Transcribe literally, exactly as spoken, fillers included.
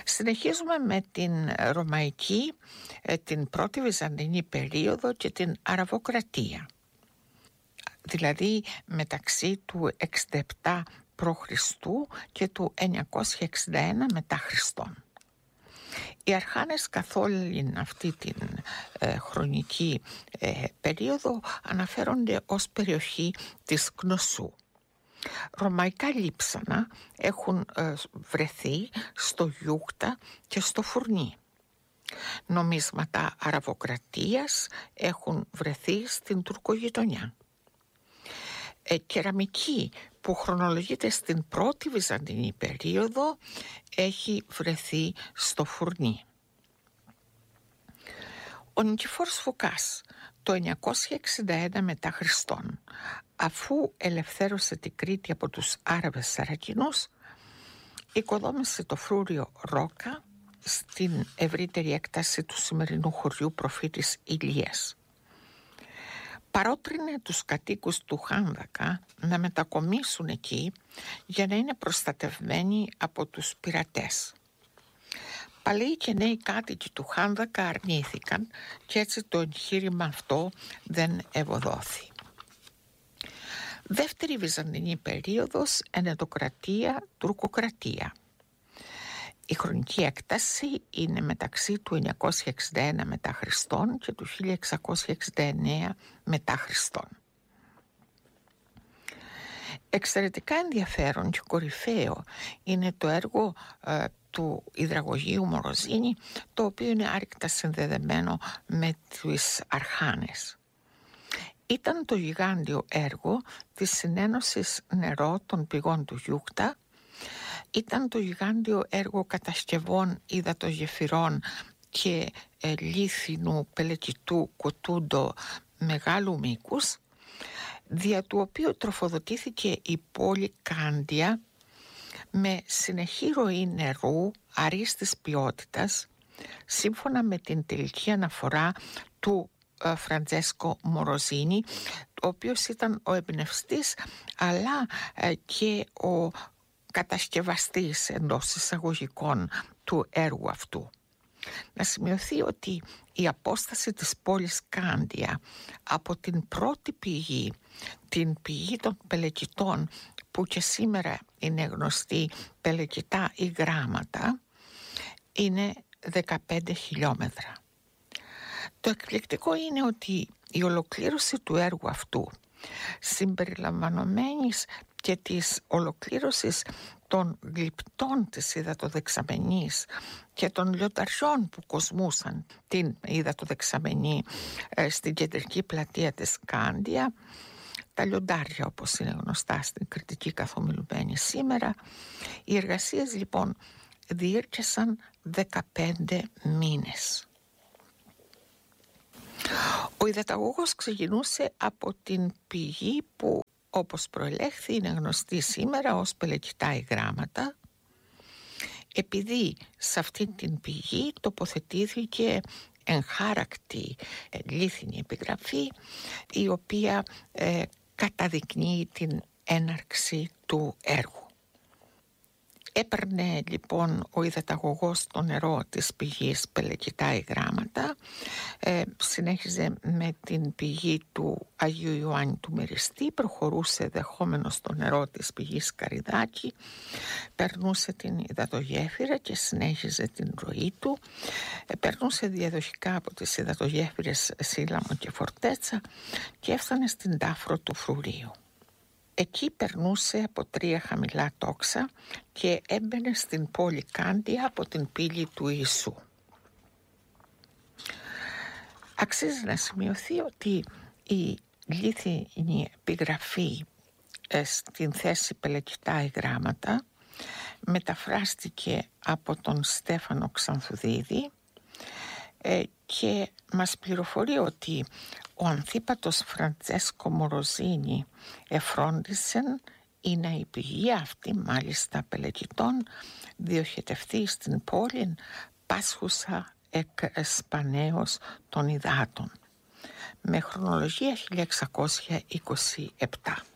Συνεχίζουμε με την Ρωμαϊκή, την πρώτη Βυζαντινή περίοδο και την Αραβοκρατία, δηλαδή μεταξύ του εξήντα επτά π.Χ. και του εννιακόσια εξήντα ένα μετά Χριστόν. Οι αρχάνες καθ' όλη αυτή την ε, χρονική ε, περίοδο αναφέρονται ως περιοχή της Κνωσού. Ρωμαϊκά λείψανα έχουν ε, βρεθεί στο Γιούκτα και στο Φουρνί. Νομίσματα Αραβοκρατίας έχουν βρεθεί στην τουρκογειτονιά. Ε, κεραμική που χρονολογείται στην πρώτη Βυζαντινή περίοδο έχει βρεθεί στο Φουρνί. Ο Νικηφόρος Φωκάς το εννιακόσια εξήντα ένα μετά Χριστόν, αφού ελευθέρωσε την Κρήτη από τους Άραβες Σαρακινούς, οικοδόμησε το φρούριο Ρόκα στην ευρύτερη έκταση του σημερινού χωριού Προφήτης Ηλίας. Παρότρινε τους κατοίκους του Χάνδακα να μετακομίσουν εκεί για να είναι προστατευμένοι από τους πειρατές. Παλαιοί και νέοι κάτοικοι του Χάνδακα αρνήθηκαν και έτσι το εγχείρημα αυτό δεν ευωδόθη. Δεύτερη Βυζαντινή περίοδος, ενετοκρατία, τουρκοκρατία. Η χρονική έκταση είναι μεταξύ του εννιακόσια εξήντα ένα μετά Χριστόν και του χίλια εξακόσια εξήντα εννέα μετά Χριστόν. Εξαιρετικά ενδιαφέρον και κορυφαίο είναι το έργο ε, του υδραγωγείου Μοροζίνη, το οποίο είναι άρρηκτα συνδεδεμένο με τις αρχάνες. Ήταν το γιγάντιο έργο της συνένωσης νερό των πηγών του Γιούκτα. Ήταν το γιγάντιο έργο κατασκευών υδατογεφυρών και ε, λίθινου πελεκητού κοτούντο μεγάλου μήκους, δια του οποίου τροφοδοτήθηκε η πόλη Κάντια με συνεχή ροή νερού αρίστης ποιότητας, σύμφωνα με την τελική αναφορά του ε, Φραντζέσκο Μοροζίνη, ο οποίος ήταν ο εμπνευστής αλλά ε, και ο κατασκευαστής εντός εισαγωγικών του έργου αυτού. Να σημειωθεί ότι η απόσταση της πόλης Κάντια από την πρώτη πηγή, την πηγή των πελεκητών, που και σήμερα είναι γνωστή πελεκητά ή γράμματα, είναι δεκαπέντε χιλιόμετρα. Το εκπληκτικό είναι ότι η ολοκλήρωση του έργου αυτού, συμπεριλαμβανομένης και της ολοκλήρωσης των γλυπτών της υδατοδεξαμενής και των λιονταριών που κοσμούσαν την υδατοδεξαμενή ε, στην κεντρική πλατεία της Κάντια, τα λιοντάρια όπως είναι γνωστά στην κριτική καθομιλουμένη σήμερα, οι εργασίες λοιπόν διήρκεσαν δεκαπέντε μήνες. Ο υδαταγωγός ξεκινούσε από την πηγή που, όπως προελέχθη, είναι γνωστή σήμερα ως πελεκητά ή γράμματα, επειδή σε αυτή την πηγή τοποθετήθηκε εγχάρακτη ε, λίθινη επιγραφή, η οποία ε, καταδεικνύει την έναρξη του έργου. Έπαιρνε λοιπόν ο υδαταγωγός το νερό της πηγής πελεκητά ή γράμματα, ε, συνέχιζε με την πηγή του Αγίου Ιωάννη του Μυριστή, προχωρούσε δεχόμενος το νερό της πηγής Καριδάκη, περνούσε την υδατογέφυρα και συνέχιζε την ροή του, ε, περνούσε διαδοχικά από τις υδατογέφυρες Σύλλαμο και Φορτέτσα και έφτανε στην τάφρο του φρουρίου. Εκεί περνούσε από τρία χαμηλά τόξα και έμπαινε στην πόλη Κάντια από την πύλη του Ιησού. Αξίζει να σημειωθεί ότι η λίθινη επιγραφή ε, στην θέση πελεκητά ή γράμματα μεταφράστηκε από τον Στέφανο Ξανθουδίδη ε, και μας πληροφορεί ότι ο ανθίπατος Φραντζέσκο Μοροζίνη εφρόντισεν είναι η πηγή αυτή μάλιστα πελεκητών διοχετευτεί στην πόλη πάσχουσα εκ εσπανέως των υδάτων, με χρονολογία χίλια εξακόσια είκοσι επτά.